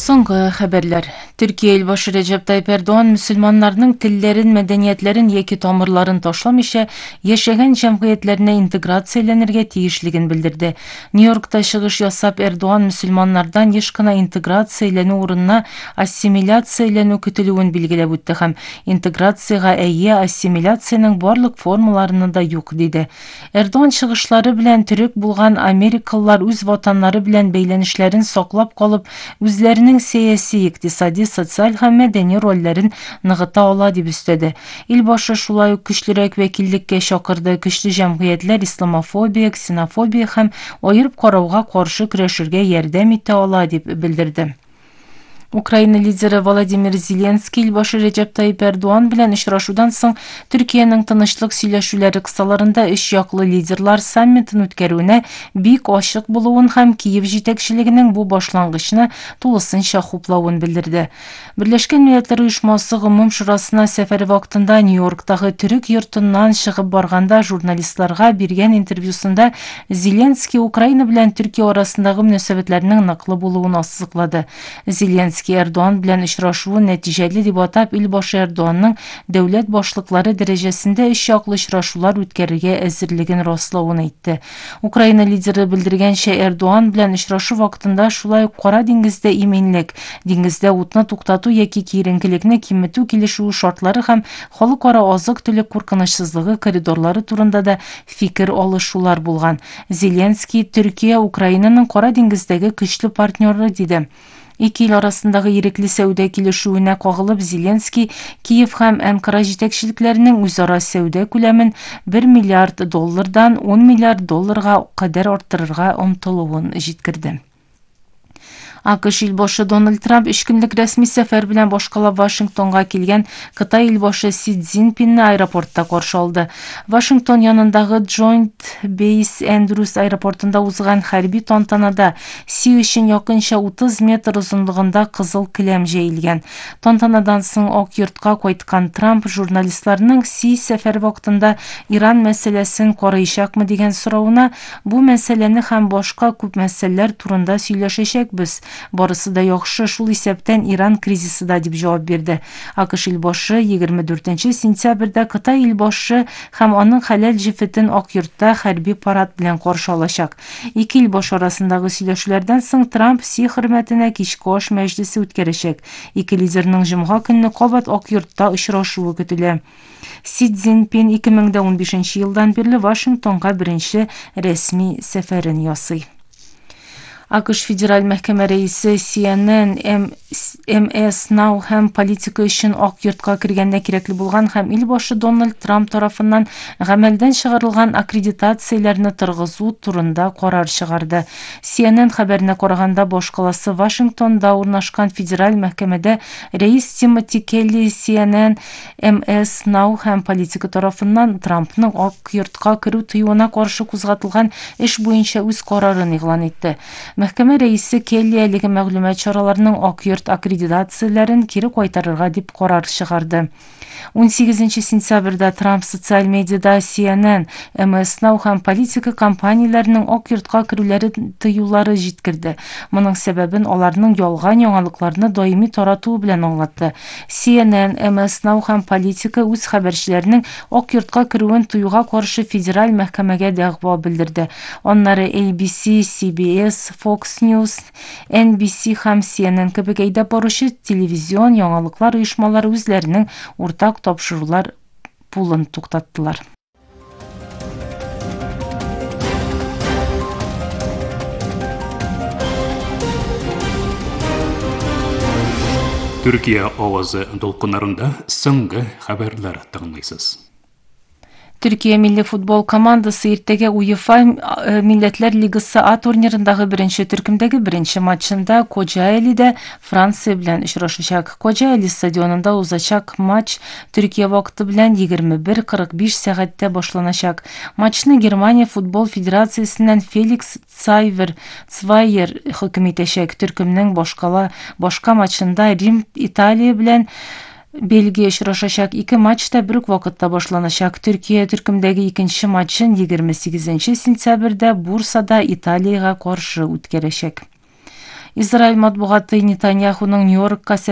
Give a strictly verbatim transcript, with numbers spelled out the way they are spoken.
Соңғы хәбәрләр. Төркия элбашы Рәҗәп Тайип Эрдоган мөселманнарның телләрен, мәдәниятләрен яки тамырларын ташламыйча яшәгән җәмгыятьләренә интеграцияләнергә тиешлеген белдерде. Нью-Йоркта чыгыш ясап Эрдоган мөселманнардан еш кына интеграцияләнү урынына ассимиляцияләнү көтелүен билгеләп үтте һәм интеграциягә әйе, ассимиляциянең барлык формаларында да юк диде. Эрдоган чыгышлары белән төрек булган америкалылар үз ватаннары белән бәйләнешләрен саклап калып, үзләренең сәяси, икътисади, социаль һәм мәдәни рольләрен ныгыта ала дип өстәде. Илбашы шулай ук көчлерәк вәкиллеккә чакырды, көчле җәмгыятьләр исламофобия, ксенофобия һәм аерып карауга каршы көрәшергә ярдәм итә ала дип белдерде. Украина лидеры Владимир Зеленский илбашы Рәҗәп Тайип Эрдоган белән очрашудан соң Төркиянең тынычлык сөйләшүләре кысаларында өч яклы лидерлар саммитын үткәрүенә бик ачык булуын һәм Киев җитәкчелегенең бу башлангычны тулысынча хуплавын белдерде. Берләшкән Милләтләр Оешмасы Гомум шурасына сәфәре вакытында Нью-Йорктагы төрек йортыннан чыгып барганда журналистларга биргән интервьюсында Зеленский Украина белән Төркия арасындагы мөнәсәбәтләрнең ныклы булуын ассызыклады. Зеленский Эрдоган белән очрашуын нәтиҗәле дип атап, илбашы Эрдоганның дәүләт башлыклары дәрәҗәсендә өч яклы очрашулар үткәрергә әзерлеген раславын әйтте. Украина лидеры белдергәнчә, Эрдоган белән очрашу вакытында шулай ук Кара диңгездә иминлек, диңгездә утны туктату яки киеренкелекне киметү килешү шартлары һәм халыкара азык-төлек куркынычсызлыгы коридорлары турында да фикер алышулар булган. Зеленский Төркия Украинаның Кара диңгездәге көчле партнеры диде. Ике ил арасындагы ирекле сәүдә килешүенә кагылып, Зеленский Киев һәм Анкара җитәкчелекләренең үзара сәүдә күләмен бер миллиард доллардан ун миллиард долларга кадәр арттырырга омтылуын җиткерде. АКШ илбашы Дональд Трамп өч көнлек рәсми сәфәр белән башкалап Вашингтонга килгән Кытай илбашы Си Цзиньпинне аэропортта каршы алды. Вашингтон янындагы Joint Base Andrews аэропортында узган хәрби тантанада Си өчен якынча утыз метр озынлыгында кызыл киләм җәелгән. Тантанадан соң Ак йортка кайткан Трамп журналистларның Си сәфәр вакытында Иран мәсьәләсен карыйчакмы дигән соравына, бу мәсьәләне һәм башка күп мәсьәләләр турында сөйләшәчәкбез. Барысы да яхшы, шул исәптән Иран кризисы да дип җавап бирде. АКШ илбашы егерме дүртенче сентябрьдә Кытай илбашы һәм аның хәләл җифетен Ак йортта хәрби парад белән каршы алачак. Ике ил баш арасындагы сөйләшүләрдән соң Трамп Си хөрмәтенә кичке аш мәҗлесе үткәрәчәк. Ике лидерның җомга көнне кабат Ак йортта очрашуы көтелә. Си Цзиньпин ике мең дә ун бишенче елдан бирле Вашингтонга беренче рәсми сәфәрен ясый. АКШ федераль мәхкәмә рәисе Си Эн Эн, Эм Эс Now һәм политика өчен Ак йортка кергәндә кирәкле булган һәм илбашы Дональд Трамп тарафыннан гамәлдән чыгарылган аккредитацияләрне торгызу турында карар чыгарды. Си Эн Эн хәбәренә караганда, башкаласы Вашингтонда урнашкан федераль мәхкәмәдә рәис Тимоти Келли Си Эн Эн, Эм Эс Now һәм политика тарафыннан Трампның Ак йортка керү тыюына каршы кузгатылган эш буенча үз карарын игълан итте. Мәхкәмә рәисе Келли әлеге мәгълүмат чараларының Ак йорт аккредитацияләрен кире кайтарырга дип карар чыгарды. ун сигезенче сентябрьдә Трамп социаль медиада Си Эн Эн, Эм Эс Now һәм политика компанияләренең Ак йортка керүләрен тыюлары җиткерде. Моның сәбәбен аларның ялган яңалыкларны даими таратуы белән аңлатты. Си Эн Эн, Эм Эс Now һәм политика үз хәбәрчеләренең Ак йортка керүен тыюга каршы федераль мәхкәмәгә дәгъва белдерде. Аннары А Б С, Си Би Эс, Fox News, Эн Би Си һәм Си Эн Эн кебек әйдәп баручы телевизион яңалыклар оешмалары үзләренең уртак тапшырулар пулын туктаттылар. Төркия авазы долкыннарында соңгы хәбәрләр тыңлыйсыз. Төркия милли футбол командасы иртәгә УЕФА Милләтләр Лигасы А турнирындагы беренче төркемдәге беренче матчында Коҗаэлидә Франция белән очрашачак. Коҗаэли стадионында узачак матч Төркия вакыты белән егерме бер кырык биш сәгатьтә башланачак. Матчны Германия футбол федерациясеннән Феликс Цайвер Цвайер хөкем итәчәк. Төркемнең башкала башка матчында Рим Италия белән Бельгия очрашачак. Ике матчта бер үк вакытта башланачак. Төркия төркемдәге икенче матчын егерме сигезенче сентябрьдә Бурсада Италиягә каршы үткәрәчәк. Израиль матбугаты Нетаньяхунун Нью-Йоркка